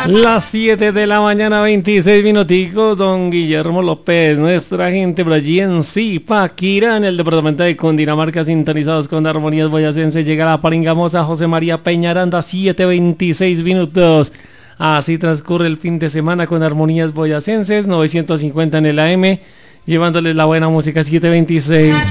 Las 7 de la mañana, 26 minuticos. Don Guillermo López, nuestra gente por allí en Zipaquirá, en el departamento de Cundinamarca, sintonizados con Armonías Boyacense. Llega la paringamosa José María Peñaranda, 7:26 minutos. Así transcurre el fin de semana con Armonías Boyacenses, 950 en el AM, llevándoles la buena música, 7:26.